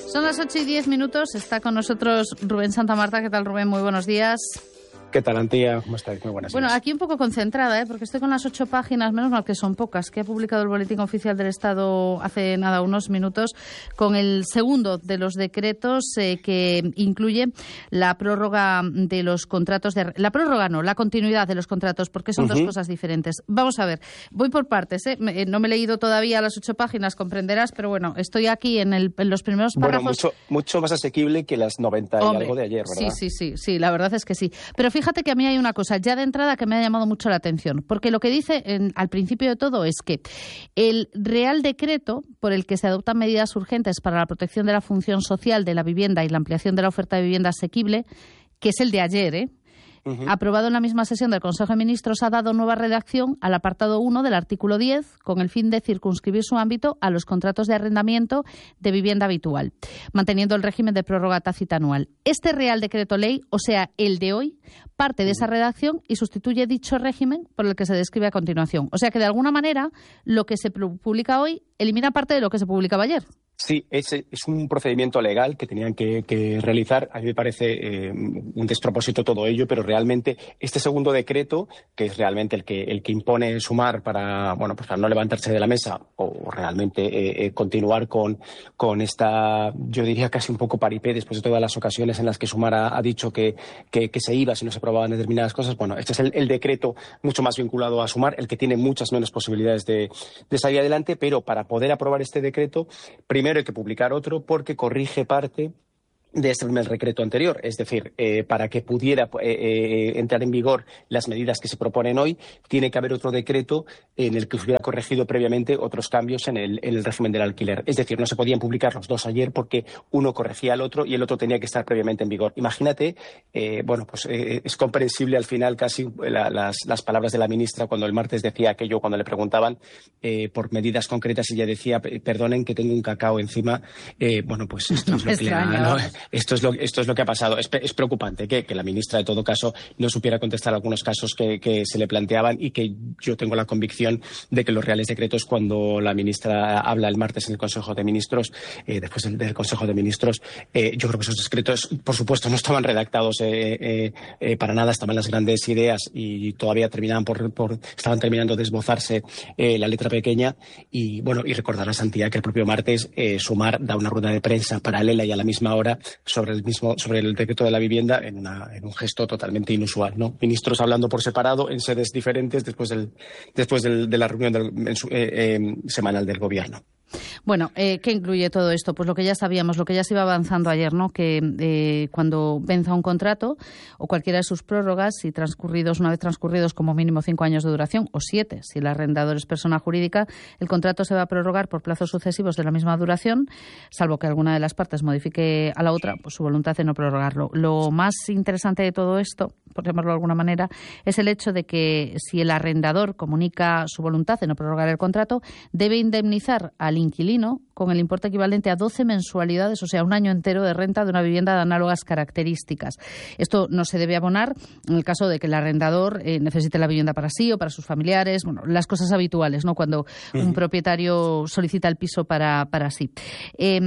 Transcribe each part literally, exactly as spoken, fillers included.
Son las ocho y diez minutos. Está con nosotros Rubén Santamarta. ¿Qué tal, Rubén? Muy buenos días. ¿Qué tal, Antía? ¿Cómo estáis? Muy buenas Bueno, días. aquí un poco concentrada, ¿eh? Porque estoy con las ocho páginas, menos mal que son pocas, que ha publicado el Boletín Oficial del Estado hace nada, unos minutos, con el segundo de los decretos eh, que incluye la prórroga de los contratos, de la prórroga no, la continuidad de los contratos, porque son uh-huh. dos cosas diferentes. Vamos a ver, voy por partes, ¿eh? Me, no me he leído todavía las ocho páginas, comprenderás, pero bueno, estoy aquí en, el, en los primeros párrafos. Bueno, mucho, mucho más asequible que las noventa Hombre, y algo de ayer, ¿verdad? Sí, sí, sí, sí, la verdad es que sí. Pero fíjate que a mí hay una cosa ya de entrada que me ha llamado mucho la atención, porque lo que dice en, al principio de todo es que el Real Decreto por el que se adoptan medidas urgentes para la protección de la función social de la vivienda y la ampliación de la oferta de vivienda asequible, que es el de ayer, ¿eh? Uh-huh. aprobado en la misma sesión del Consejo de Ministros, ha dado nueva redacción al apartado uno del artículo diez con el fin de circunscribir su ámbito a los contratos de arrendamiento de vivienda habitual, manteniendo el régimen de prórroga tácita anual. Este Real Decreto Ley, o sea, el de hoy, parte de esa redacción y sustituye dicho régimen por el que se describe a continuación. O sea que, de alguna manera, lo que se publica hoy elimina parte de lo que se publicaba ayer. Sí, es, es un procedimiento legal que tenían que, que realizar. A mí me parece eh, un despropósito todo ello, pero realmente este segundo decreto, que es realmente el que el que impone sumar para bueno pues para no levantarse de la mesa o realmente eh, eh, continuar con, con esta, yo diría casi un poco paripé, después de todas las ocasiones en las que Sumar ha, ha dicho que, que, que se iba si no se aprobaban determinadas cosas. Bueno, este es el, el decreto mucho más vinculado a Sumar, el que tiene muchas menos posibilidades de, de salir adelante, pero para poder aprobar este decreto, primero hay que publicar otro porque corrige parte de este primer decreto anterior. Es decir, eh, para que pudiera eh, eh, entrar en vigor las medidas que se proponen hoy, tiene que haber otro decreto en el que se hubiera corregido previamente otros cambios en el, en el régimen del alquiler. Es decir, no se podían publicar los dos ayer porque uno corregía al otro y el otro tenía que estar previamente en vigor. Imagínate, eh, bueno, pues eh, es comprensible al final casi la, las, las palabras de la ministra cuando el martes decía aquello, cuando le preguntaban eh, por medidas concretas y ella decía, perdonen que tengo un cacao encima. Eh, bueno, pues esto es lo que le da, ¿no? Esto es lo, esto es lo que ha pasado. Es, es preocupante que, que la ministra, de todo caso, no supiera contestar algunos casos que, que se le planteaban y que yo tengo la convicción de que los reales decretos, cuando la ministra habla el martes en el Consejo de Ministros, eh, después del, del Consejo de Ministros, eh, yo creo que esos decretos, por supuesto, no estaban redactados eh, eh, eh, para nada, estaban las grandes ideas y todavía terminaban por, por estaban terminando de esbozarse eh, la letra pequeña. Y bueno, y recordará Santiago que el propio martes eh, Sumar da una rueda de prensa paralela y a la misma hora sobre el mismo sobre el decreto de la vivienda en, una, en un gesto totalmente inusual, ¿no? Ministros hablando por separado en sedes diferentes después del después del, de la reunión del, en su, eh, eh, semanal del Gobierno. Bueno, eh, ¿qué incluye todo esto? Pues lo que ya sabíamos, lo que ya se iba avanzando ayer, ¿no? Que eh, cuando venza un contrato o cualquiera de sus prórrogas, y transcurridos, una vez transcurridos como mínimo cinco años de duración, o siete, si el arrendador es persona jurídica, el contrato se va a prorrogar por plazos sucesivos de la misma duración, salvo que alguna de las partes modifique a la otra, pues su voluntad de no prorrogarlo. Lo más interesante de todo esto, por llamarlo de alguna manera, es el hecho de que si el arrendador comunica su voluntad de no prorrogar el contrato, debe indemnizar al inquilino con el importe equivalente a doce mensualidades, o sea, un año entero de renta de una vivienda de análogas características. Esto no se debe abonar en el caso de que el arrendador eh, necesite la vivienda para sí o para sus familiares, bueno, las cosas habituales, ¿no? Cuando uh-huh. un propietario solicita el piso para, para sí. Eh,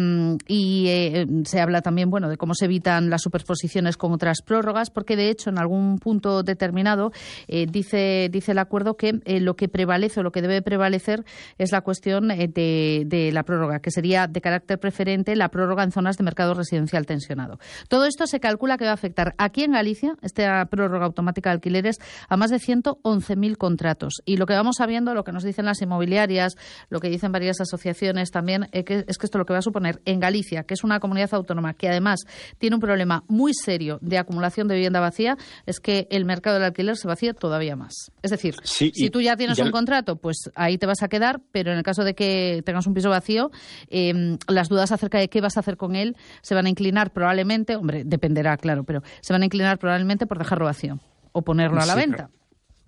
y eh, se habla también, bueno, de cómo se evitan las superposiciones con otras prórrogas, porque de hecho en algún punto determinado eh, dice, dice el acuerdo que eh, lo que prevalece o lo que debe prevalecer es la cuestión eh, de de la prórroga, que sería de carácter preferente la prórroga en zonas de mercado residencial tensionado. Todo esto se calcula que va a afectar aquí en Galicia, esta prórroga automática de alquileres, a más de ciento once mil contratos. Y lo que vamos sabiendo, lo que nos dicen las inmobiliarias, lo que dicen varias asociaciones también, es que, es que esto lo que va a suponer en Galicia, que es una comunidad autónoma que además tiene un problema muy serio de acumulación de vivienda vacía, es que el mercado del alquiler se vacía todavía más. Es decir, sí, si tú ya tienes ya... un contrato, pues ahí te vas a quedar, pero en el caso de que tengas un piso vacío, eh, las dudas acerca de qué vas a hacer con él se van a inclinar probablemente, hombre, dependerá, claro, pero se van a inclinar probablemente por dejarlo vacío o ponerlo a la sí, venta. Pero...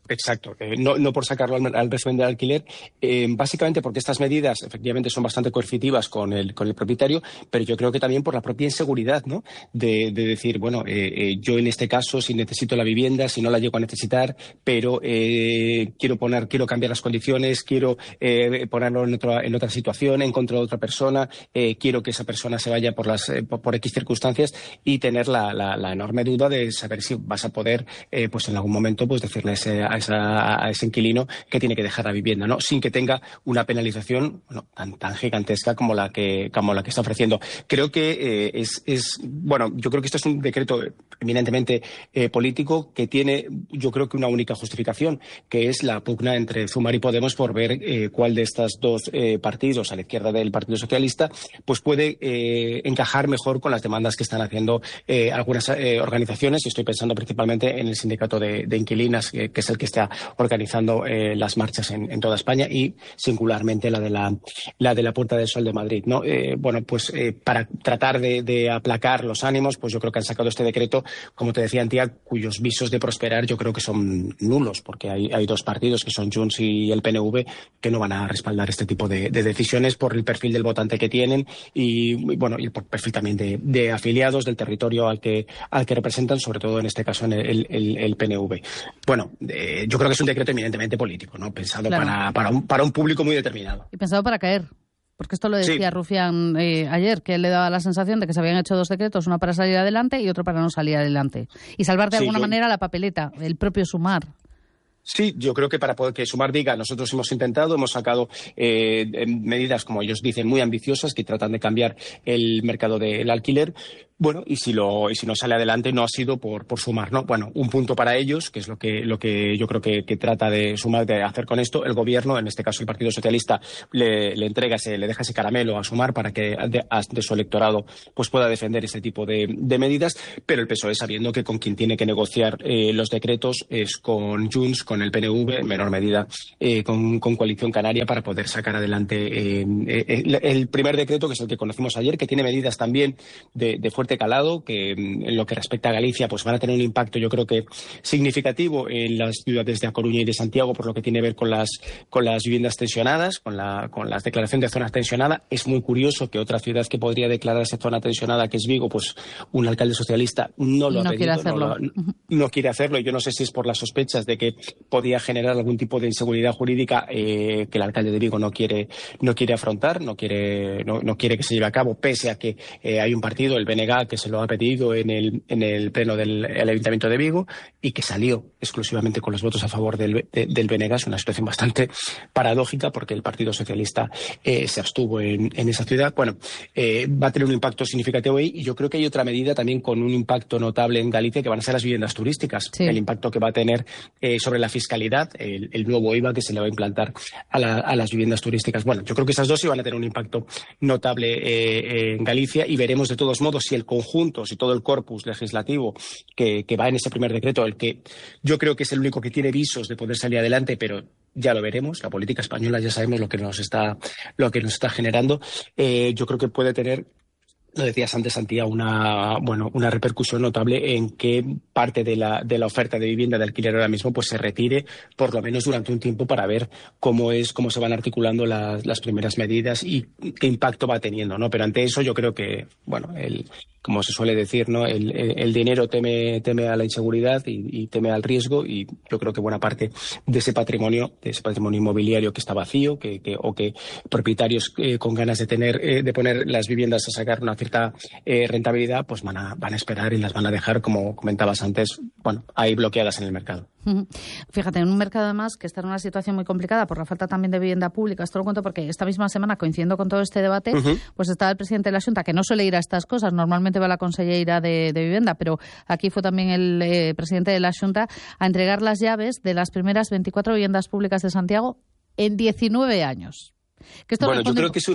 Exacto, eh, no, no por sacarlo al, al régimen del alquiler, eh, básicamente porque estas medidas efectivamente son bastante coercitivas con el, con el propietario, pero yo creo que también por la propia inseguridad, ¿no? De, de decir, bueno, eh, eh, yo en este caso si necesito la vivienda, si no la llego a necesitar, pero eh, quiero poner, quiero cambiar las condiciones, quiero eh, ponerlo en otra, en otra situación, en contra de otra persona, eh, quiero que esa persona se vaya por las eh, por, por X circunstancias y tener la, la, la enorme duda de saber si vas a poder, eh, pues en algún momento, pues decirle ese, a, esa, a ese inquilino que tiene que dejar la vivienda, ¿no? Sin que tenga una penalización bueno, tan, tan gigantesca como la que como la que está ofreciendo. Creo que eh, es, es bueno, yo creo que esto es un decreto eminentemente eh, político que tiene, yo creo que una única justificación, que es la pugna entre Sumar y Podemos por ver eh, cuál de estos dos eh, partidos a la izquierda del Partido Socialista pues puede eh, encajar mejor con las demandas que están haciendo eh, algunas eh, organizaciones, y estoy pensando principalmente en el sindicato de, de inquilinas, que, que es el que está organizando eh, las marchas en, en toda España, y singularmente la de la, la de la Puerta del Sol de Madrid, ¿no? Eh, bueno, pues eh, para tratar de, de aplacar los ánimos, pues yo creo que han sacado este decreto, como te decía, Antía, cuyos visos de prosperar yo creo que son nulos, porque hay, hay dos partidos, que son Junts y el P N V, que no van a respaldar este tipo de, de decisiones por el perfil del votante que tienen y, bueno, y por perfil también de, de afiliados del territorio al que, al que representan, sobre todo en este caso en el, el, el P N V. Bueno, eh, yo creo que es un decreto eminentemente político, ¿no? Pensado claro. para, para, un, para un público muy determinado. Y pensado para caer. Porque esto lo decía sí. Rufián eh, ayer, que él le daba la sensación de que se habían hecho dos decretos, uno para salir adelante y otro para no salir adelante. Y salvar de sí, alguna yo... manera la papeleta, el propio Sumar. Sí, yo creo que para poder que Sumar diga, nosotros hemos intentado, hemos sacado eh, medidas, como ellos dicen, muy ambiciosas, que tratan de cambiar el mercado del alquiler. Bueno, y si lo y si no sale adelante no ha sido por por Sumar, ¿no? Bueno, un punto para ellos, que es lo que lo que yo creo que, que trata de Sumar de hacer con esto. El gobierno, en este caso el Partido Socialista, le, le entrega ese, le deja ese caramelo a Sumar para que de, de su electorado pues pueda defender ese tipo de, de medidas, pero el P S O E, sabiendo que con quien tiene que negociar eh, los decretos es con Junts, con el P N V, en menor medida eh, con, con Coalición Canaria, para poder sacar adelante eh, eh, el, el primer decreto, que es el que conocimos ayer, que tiene medidas también de, de fuerte calado, que en lo que respecta a Galicia pues van a tener un impacto yo creo que significativo en las ciudades de A Coruña y de Santiago, por lo que tiene que ver con las con las viviendas tensionadas, con la con la declaración de zona tensionada. Es muy curioso que otra ciudad que podría declararse zona tensionada, que es Vigo, pues un alcalde socialista no lo no ha pedido, quiere hacerlo. No, lo, no quiere hacerlo. Yo no sé si es por las sospechas de que podía generar algún tipo de inseguridad jurídica eh, que el alcalde de Vigo no quiere no quiere afrontar, no quiere no, no quiere que se lleve a cabo, pese a que eh, hay un partido, el B N G, que se lo ha pedido en el, en el pleno del el Ayuntamiento de Vigo y que salió exclusivamente con los votos a favor del, de, del B N G. Es una situación bastante paradójica porque el Partido Socialista eh, se abstuvo en, en esa ciudad. Bueno, eh, va a tener un impacto significativo ahí, y yo creo que hay otra medida también con un impacto notable en Galicia, que van a ser las viviendas turísticas. Sí. El impacto que va a tener eh, sobre la fiscalidad, el, el nuevo I V A que se le va a implantar a, la, a las viviendas turísticas. Bueno, yo creo que esas dos sí van a tener un impacto notable eh, en Galicia, y veremos de todos modos si el conjunto, si todo el corpus legislativo que, que va en ese primer decreto, el que yo creo que es el único que tiene visos de poder salir adelante, pero ya lo veremos. La política española ya sabemos lo que nos está, lo que nos está generando. Eh, yo creo que puede tener, lo decías antes, Santiago, una bueno una repercusión notable en que parte de la de la oferta de vivienda de alquiler ahora mismo pues se retire, por lo menos durante un tiempo, para ver cómo es cómo se van articulando las, las primeras medidas y qué impacto va teniendo, ¿no? Pero ante eso yo creo que, bueno, el como se suele decir, ¿no? El, el, el dinero teme teme a la inseguridad y, y teme al riesgo, y yo creo que buena parte de ese patrimonio, de ese patrimonio inmobiliario que está vacío, que, que o que propietarios eh, con ganas de tener eh, de poner las viviendas a sacar una cierta eh, rentabilidad, pues van a van a esperar y las van a dejar, como comentabas antes, bueno, ahí bloqueadas en el mercado. Fíjate, en un mercado además que está en una situación muy complicada por la falta también de vivienda pública. Esto lo cuento porque esta misma semana, coincidiendo con todo este debate, uh-huh. pues estaba el presidente de la Xunta, que no suele ir a estas cosas, normalmente va la consellera de, de Vivienda, pero aquí fue también el eh, presidente de la Xunta a entregar las llaves de las primeras veinticuatro viviendas públicas de Santiago en diecinueve años. Que esto bueno, responde... yo creo que es una...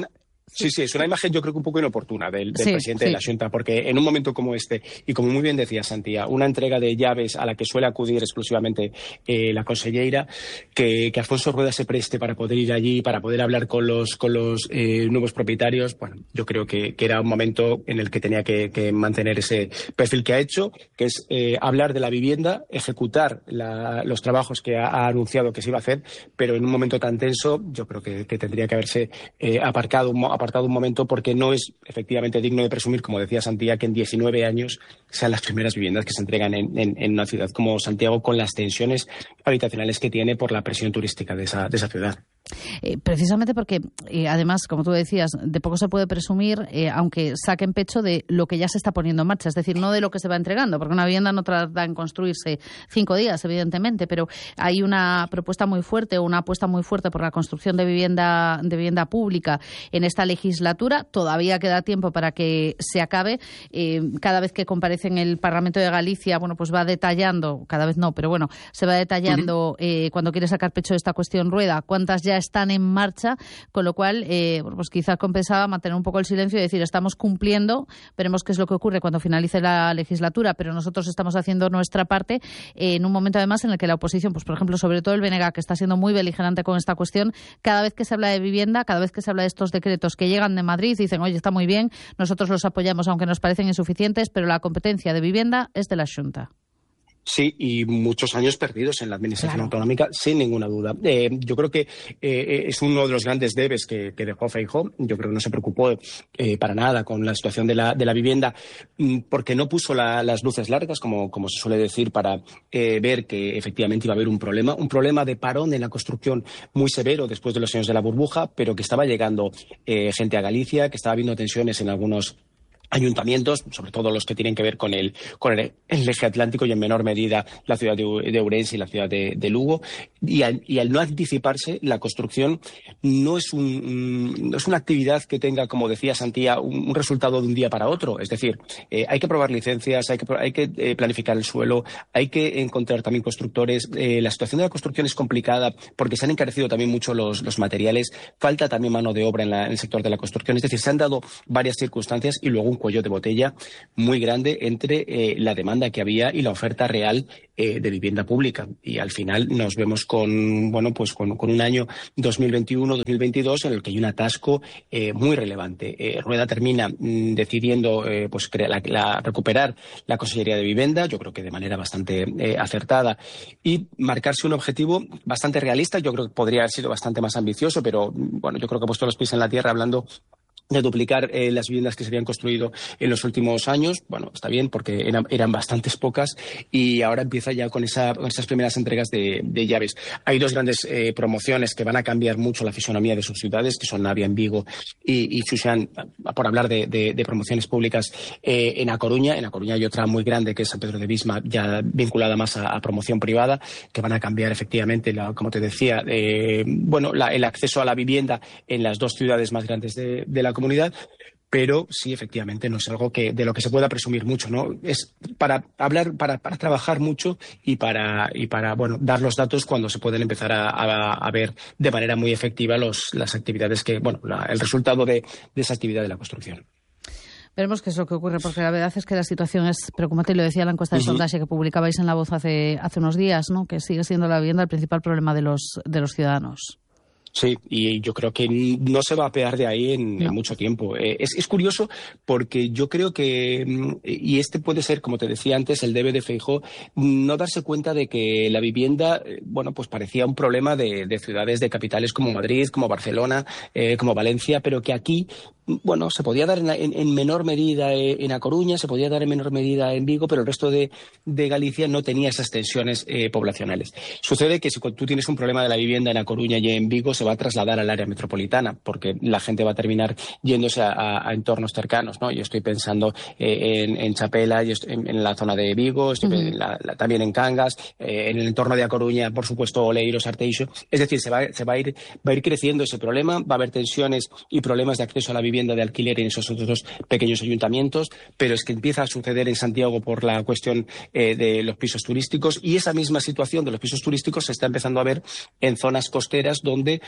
Sí, sí, es una imagen yo creo que un poco inoportuna del, del sí, presidente sí. de la Xunta, porque en un momento como este, y como muy bien decía Santia, una entrega de llaves a la que suele acudir exclusivamente eh, la conselleira, que, que Alfonso Rueda se preste para poder ir allí, para poder hablar con los, con los eh, nuevos propietarios, bueno, yo creo que, que era un momento en el que tenía que, que mantener ese perfil que ha hecho, que es eh, hablar de la vivienda, ejecutar la, los trabajos que ha, ha anunciado que se iba a hacer, pero en un momento tan tenso yo creo que, que tendría que haberse eh, aparcado un apartado un momento, porque no es efectivamente digno de presumir, como decía Santiago, que en diecinueve años sean las primeras viviendas que se entregan en, en, en una ciudad como Santiago, con las tensiones habitacionales que tiene por la presión turística de esa, de esa ciudad. Eh, precisamente porque, eh, además, como tú decías, de poco se puede presumir, eh, aunque saquen pecho de lo que ya se está poniendo en marcha, es decir, no de lo que se va entregando, porque una vivienda no tarda en construirse cinco días, evidentemente, pero hay una propuesta muy fuerte, una apuesta muy fuerte por la construcción de vivienda, de vivienda pública en esta legislatura. Todavía queda tiempo para que se acabe. Eh, cada vez que comparece en el Parlamento de Galicia, bueno, pues va detallando, cada vez no, pero bueno, se va detallando, uh-huh. eh, cuando quiere sacar pecho de esta cuestión Rueda, cuántas ya están en marcha, con lo cual, eh, pues quizás compensaba mantener un poco el silencio y decir, estamos cumpliendo, veremos qué es lo que ocurre cuando finalice la legislatura, pero nosotros estamos haciendo nuestra parte, eh, en un momento además en el que la oposición, pues por ejemplo, sobre todo el B N G, que está siendo muy beligerante con esta cuestión, cada vez que se habla de vivienda, cada vez que se habla de estos decretos que llegan de Madrid, dicen, oye, está muy bien, nosotros los apoyamos aunque nos parecen insuficientes, pero la competencia de vivienda es de la Xunta. Sí, y muchos años perdidos en la administración claro. autonómica, sin ninguna duda. Eh, yo creo que eh, es uno de los grandes debes que, que dejó Feijóo. Yo creo que no se preocupó eh, para nada con la situación de la, de la vivienda, porque no puso la, las luces largas, como, como se suele decir, para eh, ver que efectivamente iba a haber un problema, un problema de parón en la construcción muy severo después de los años de la burbuja, pero que estaba llegando eh, gente a Galicia, que estaba habiendo tensiones en algunos ayuntamientos, sobre todo los que tienen que ver con el, con el, el eje atlántico y en menor medida la ciudad de, de Ourense y la ciudad de, de Lugo. Y al, y al no anticiparse, la construcción no es, un, no es una actividad que tenga, como decía Santía, un, un resultado de un día para otro. Es decir, eh, hay que aprobar licencias, hay que, hay que eh, planificar el suelo, hay que encontrar también constructores. Eh, la situación de la construcción es complicada porque se han encarecido también mucho los, los materiales. Falta también mano de obra en, la, en el sector de la construcción. Es decir, se han dado varias circunstancias y luego un cuello de botella muy grande entre eh, la demanda que había y la oferta real eh, de vivienda pública. Y al final nos vemos con, bueno, pues con, con un año dos mil veintiuno dos mil veintidós en el que hay un atasco eh, muy relevante. Eh, Rueda termina mm, decidiendo eh, pues la, la, recuperar la Consellería de Vivienda, yo creo que de manera bastante eh, acertada, y marcarse un objetivo bastante realista. Yo creo que podría haber sido bastante más ambicioso, pero bueno, yo creo que ha puesto los pies en la tierra hablando de duplicar eh, las viviendas que se habían construido en los últimos años. Bueno, está bien porque eran, eran bastantes pocas y ahora empieza ya con, esa, con esas primeras entregas de, de llaves. Hay dos grandes eh, promociones que van a cambiar mucho la fisonomía de sus ciudades, que son Navia en Vigo y, y Xuxán, por hablar de, de, de promociones públicas eh, en A Coruña. En A Coruña hay otra muy grande que es San Pedro de Bisma, ya vinculada más a, a promoción privada, que van a cambiar efectivamente, la, como te decía, eh, bueno, la, el acceso a la vivienda en las dos ciudades más grandes de, de la comunidad, pero sí, efectivamente, no es algo que de lo que se pueda presumir mucho, ¿no? Es para hablar, para, para trabajar mucho y para, y para bueno, dar los datos cuando se pueden empezar a, a, a ver de manera muy efectiva los, las actividades que, bueno, la, el resultado de, de esa actividad de la construcción. Veremos qué es lo que ocurre, porque la verdad es que la situación es preocupante, y lo decía la encuesta de uh-huh. sondaje que publicabais en La Voz hace, hace unos días, ¿no? Que sigue siendo la vivienda el principal problema de los, de los ciudadanos. Sí, y yo creo que no se va a pegar de ahí en, no. en mucho tiempo. Eh, es, es curioso porque yo creo que, y este puede ser, como te decía antes, el debe de Feijóo, no darse cuenta de que la vivienda, bueno, pues parecía un problema de, de ciudades de capitales como Madrid, como Barcelona, eh, como Valencia, pero que aquí, bueno, se podía dar en, en, en menor medida en A Coruña, se podía dar en menor medida en Vigo, pero el resto de, de Galicia no tenía esas tensiones eh, poblacionales. Sucede que si tú tienes un problema de la vivienda en A Coruña y en Vigo, se va a trasladar al área metropolitana, porque la gente va a terminar yéndose a, a, a entornos cercanos, ¿no? Yo estoy pensando eh, en, en Chapela, yo estoy en, en la zona de Vigo, estoy uh-huh. en la, la, también en Cangas, eh, en el entorno de A Coruña, por supuesto, Oleiros, Arteixo. Es decir, se va, se va a ir, va a ir creciendo ese problema, va a haber tensiones y problemas de acceso a la vivienda de alquiler en esos otros pequeños ayuntamientos, pero es que empieza a suceder en Santiago por la cuestión eh, de los pisos turísticos, y esa misma situación de los pisos turísticos se está empezando a ver en zonas costeras donde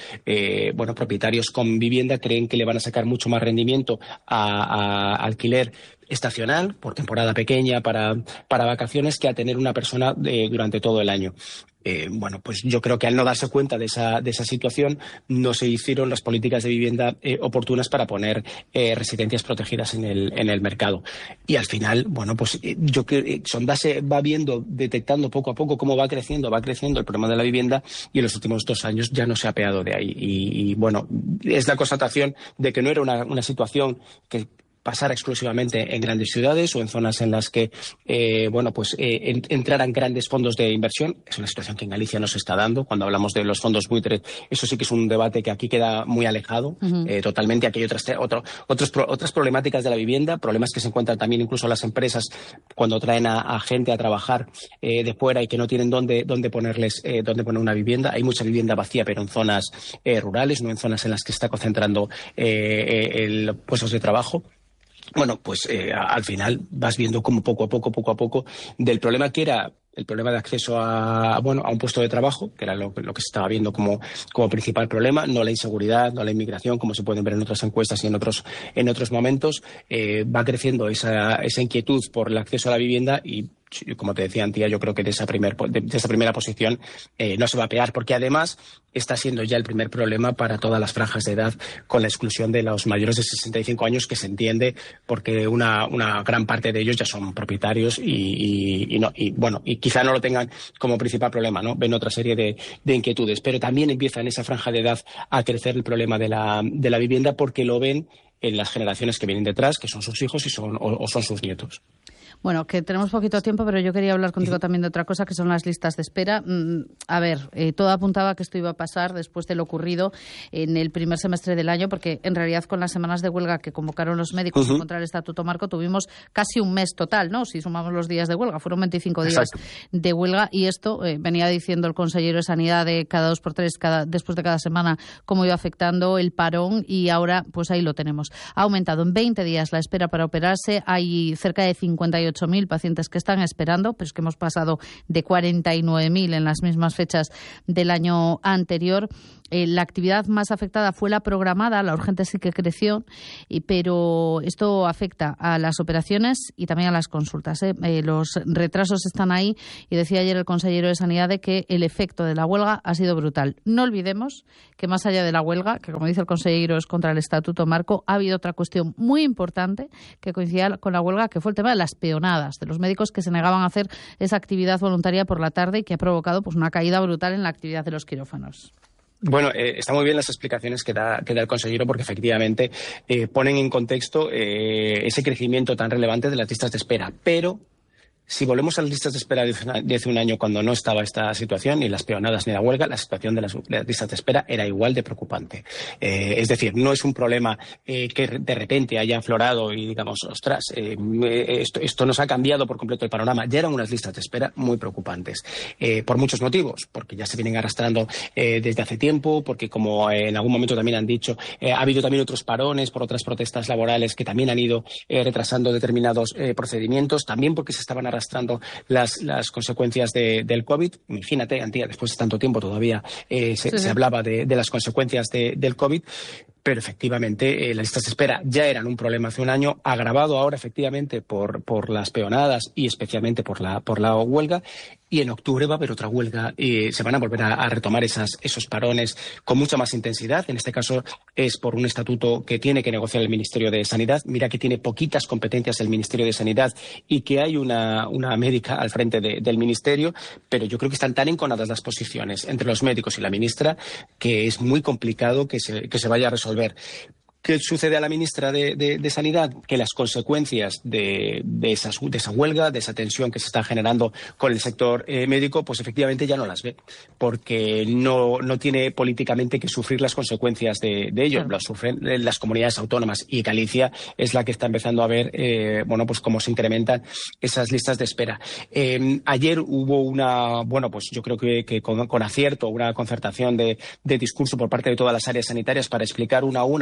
eh, bueno, propietarios con vivienda creen que le van a sacar mucho más rendimiento a, a alquiler estacional, por temporada pequeña, para, para vacaciones, que a tener una persona de, durante todo el año. Eh, bueno, pues yo creo que al no darse cuenta de esa, de esa situación, no se hicieron las políticas de vivienda eh, oportunas para poner eh, residencias protegidas en el, en el mercado. Y al final, bueno, pues eh, yo creo que Sondase va viendo, detectando poco a poco cómo va creciendo, va creciendo el problema de la vivienda, y en los últimos dos años ya no se ha apeado de ahí. Y, y bueno, es la constatación de que no era una, una situación que pasar exclusivamente en grandes ciudades o en zonas en las que eh, bueno pues eh, en, entraran grandes fondos de inversión. Es una situación que en Galicia no se está dando. Cuando hablamos de los fondos buitres, eso sí que es un debate que aquí queda muy alejado. Uh-huh. eh, totalmente. Aquí hay otras otro, otros, otras problemáticas de la vivienda, problemas que se encuentran también incluso las empresas cuando traen a, a gente a trabajar eh, de fuera y que no tienen dónde, dónde ponerles eh, dónde poner una vivienda. Hay mucha vivienda vacía, pero en zonas eh, rurales, no en zonas en las que está concentrando eh, eh, el puestos de trabajo. Bueno, pues eh, al final vas viendo como poco a poco, poco a poco, del problema que era el problema de acceso a, bueno, a un puesto de trabajo, que era lo, lo que se estaba viendo como, como principal problema, no la inseguridad, no la inmigración, como se pueden ver en otras encuestas y en otros, en otros momentos. Eh, va creciendo esa, esa inquietud por el acceso a la vivienda y, como te decía, Antía, yo creo que de esa, primer, de, de esa primera posición eh, no se va a pegar, porque además está siendo ya el primer problema para todas las franjas de edad, con la exclusión de los mayores de sesenta y cinco años, que se entiende porque una, una gran parte de ellos ya son propietarios y, y, y, no, y bueno, y quizá no lo tengan como principal problema, ¿no? Ven otra serie de, de inquietudes, pero también empieza en esa franja de edad a crecer el problema de la, de la vivienda, porque lo ven en las generaciones que vienen detrás, que son sus hijos y son, o, o son sus nietos. Bueno, que tenemos poquito tiempo, pero yo quería hablar contigo también de otra cosa, que son las listas de espera. A ver, eh, todo apuntaba que esto iba a pasar después de lo ocurrido en el primer semestre del año, porque en realidad con las semanas de huelga que convocaron los médicos uh-huh. contra el Estatuto Marco tuvimos casi un mes total, ¿no? Si sumamos los días de huelga, fueron veinticinco días Exacto. de huelga, y esto eh, venía diciendo el consejero de Sanidad de cada dos por tres, cada, después de cada semana, cómo iba afectando el parón, y ahora pues ahí lo tenemos. Ha aumentado en veinte días la espera para operarse, hay cerca de cincuenta y ocho mil pacientes que están esperando, pero es que hemos pasado de cuarenta y nueve mil en las mismas fechas del año anterior. Eh, la actividad más afectada fue la programada, la urgente sí que creció, y, pero esto afecta a las operaciones y también a las consultas. ¿eh? Eh, los retrasos están ahí, y decía ayer el consejero de Sanidad de que el efecto de la huelga ha sido brutal. No olvidemos que más allá de la huelga, que como dice el consejero es contra el Estatuto Marco, ha habido otra cuestión muy importante que coincidía con la huelga, que fue el tema de las peonadas, de los médicos que se negaban a hacer esa actividad voluntaria por la tarde, y que ha provocado pues una caída brutal en la actividad de los quirófanos. Bueno, eh, está muy bien las explicaciones que da, que da el consejero, porque efectivamente eh, ponen en contexto eh, ese crecimiento tan relevante de las listas de espera. Pero si volvemos a las listas de espera de hace un año, cuando no estaba esta situación, ni las peonadas ni la huelga, la situación de las, de las listas de espera era igual de preocupante. Eh, es decir, no es un problema eh, que de repente haya aflorado y digamos, ostras, eh, esto, esto nos ha cambiado por completo el panorama. Ya eran unas listas de espera muy preocupantes, eh, por muchos motivos, porque ya se vienen arrastrando eh, desde hace tiempo, porque como eh, en algún momento también han dicho, eh, ha habido también otros parones por otras protestas laborales que también han ido eh, retrasando determinados eh, procedimientos, también porque se estaban arrastrando las, las consecuencias de, del COVID. Imagínate, Antía, después de tanto tiempo todavía eh, se, sí, sí. se hablaba de, de las consecuencias de, del COVID. Pero efectivamente eh, las listas de espera ya eran un problema hace un año, agravado ahora efectivamente por, por las peonadas y especialmente por la, por la huelga. Y en octubre va a haber otra huelga y se van a volver a, a retomar esas, esos parones con mucha más intensidad. En este caso es por un estatuto que tiene que negociar el Ministerio de Sanidad. Mira que tiene poquitas competencias el Ministerio de Sanidad y que hay una, una médica al frente de, del Ministerio, pero yo creo que están tan enconadas las posiciones entre los médicos y la ministra que es muy complicado que se, que se vaya a resolver. ¿Qué sucede a la ministra de, de, de Sanidad? Que las consecuencias de, de, esas, de esa huelga, de esa tensión que se está generando con el sector eh, médico, pues efectivamente ya no las ve, porque no, no tiene políticamente que sufrir las consecuencias de, de ello. Claro. Las sufren las comunidades autónomas, y Galicia es la que está empezando a ver eh, bueno, pues cómo se incrementan esas listas de espera. Eh, ayer hubo una, bueno, pues yo creo que, que con, con acierto, una concertación de, de discurso por parte de todas las áreas sanitarias para explicar una a una cuál había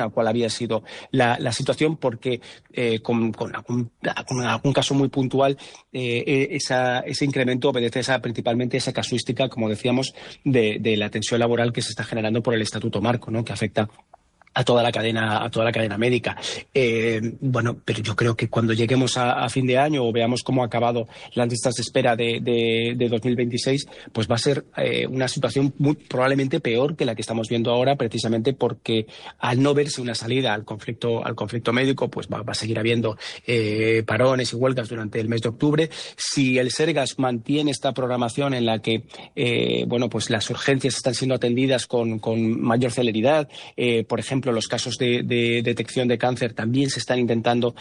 sido la, la situación, porque eh, con, con, algún, con algún caso muy puntual eh, esa, ese incremento obedece a esa, principalmente a esa casuística, como decíamos, de, de la tensión laboral que se está generando por el Estatuto Marco, ¿no?, que afecta a toda la cadena, a toda la cadena médica. Eh, bueno, pero yo creo que cuando lleguemos a, a fin de año o veamos cómo ha acabado las listas de espera de, de, de dos mil veintiséis, pues va a ser eh, una situación muy probablemente peor que la que estamos viendo ahora, precisamente porque al no verse una salida al conflicto, al conflicto médico, pues va, va a seguir habiendo eh, parones y huelgas durante el mes de octubre. Si el Sergas mantiene esta programación en la que, eh, bueno, pues las urgencias están siendo atendidas con, con mayor celeridad, eh, por ejemplo, los casos de, de detección de cáncer también se están intentando,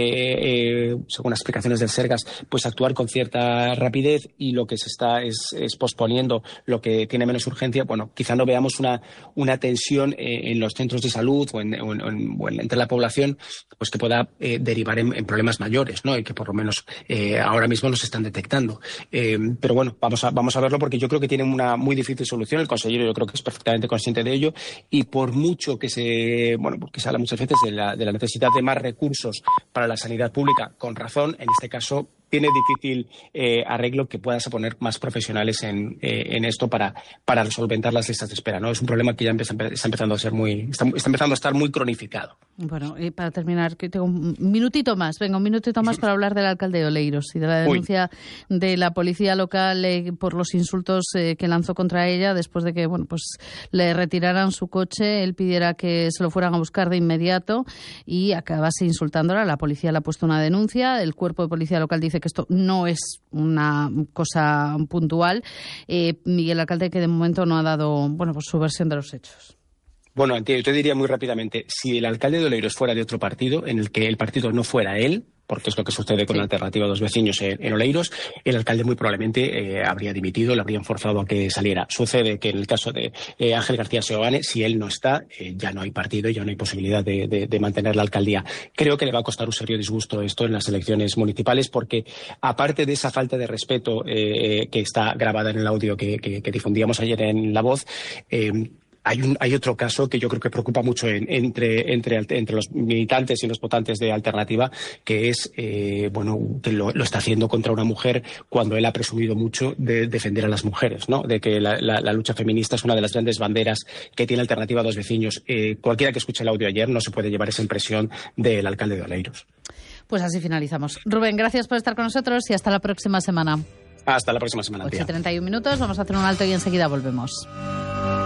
eh, eh, según las explicaciones del Sergas, pues actuar con cierta rapidez, y lo que se está es, es posponiendo lo que tiene menos urgencia. Bueno, quizá no veamos una, una tensión eh, en los centros de salud o, en, o, en, o en, entre la población, pues que pueda eh, derivar en, en problemas mayores, ¿no? Y que por lo menos eh, ahora mismo los están detectando. Eh, pero bueno, vamos a, vamos a verlo, porque yo creo que tienen una muy difícil solución. El consejero yo creo que es perfectamente consciente de ello, y por mucho que se Eh, bueno, porque se habla muchas veces de la, de la necesidad de más recursos para la sanidad pública, con razón, en este caso tiene difícil eh, arreglo que pueda suponer más profesionales en, eh, en esto para, para solventar las listas de espera, ¿no? Es un problema que ya empieza, está empezando a ser muy, está, está empezando a estar muy cronificado. Bueno, y para terminar, que tengo un minutito más, venga, un minutito más para hablar del alcalde de Oleiros y de la denuncia Uy. de la policía local eh, por los insultos eh, que lanzó contra ella después de que, bueno, pues le retiraran su coche, él pidiera que se lo fueran a buscar de inmediato y acabase insultándola. La policía le ha puesto una denuncia, el cuerpo de policía local dice que esto no es una cosa puntual. Eh, Miguel, alcalde, que de momento no ha dado, bueno, pues su versión de los hechos. Bueno, yo te diría muy rápidamente, si el alcalde de Oleiros fuera de otro partido, en el que el partido no fuera él, porque es lo que sucede con sí. la alternativa de los vecinos en, en Oleiros, el alcalde muy probablemente eh, habría dimitido, le habrían forzado a que saliera. Sucede que en el caso de eh, Ángel García Seoane, si él no está, eh, ya no hay partido, ya no hay posibilidad de, de, de mantener la alcaldía. Creo que le va a costar un serio disgusto esto en las elecciones municipales, porque aparte de esa falta de respeto eh, que está grabada en el audio que, que, que difundíamos ayer en La Voz, eh, Hay, un, hay otro caso que yo creo que preocupa mucho en, entre, entre, entre los militantes y los votantes de Alternativa, que es, eh, bueno, que lo, lo está haciendo contra una mujer cuando él ha presumido mucho de defender a las mujeres, ¿no? De que la, la, la lucha feminista es una de las grandes banderas que tiene Alternativa a Dos Vecinos. Eh, cualquiera que escuche el audio ayer no se puede llevar esa impresión del alcalde de Oleiros. Pues así finalizamos. Rubén, gracias por estar con nosotros y hasta la próxima semana. Hasta la próxima semana. ocho y treinta y un minutos, vamos a hacer un alto y enseguida volvemos.